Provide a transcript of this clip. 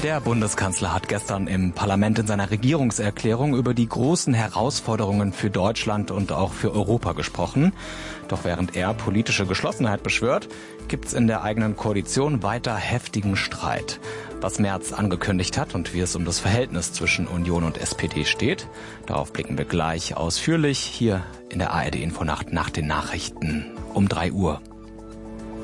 Der Bundeskanzler hat gestern im Parlament in seiner Regierungserklärung über die großen Herausforderungen für Deutschland und auch für Europa gesprochen. Doch während er politische Geschlossenheit beschwört, gibt's in der eigenen Koalition weiter heftigen Streit. Was Merz angekündigt hat und wie es um das Verhältnis zwischen Union und SPD steht, darauf blicken wir gleich ausführlich hier in der ARD Infonacht nach den Nachrichten um 3 Uhr.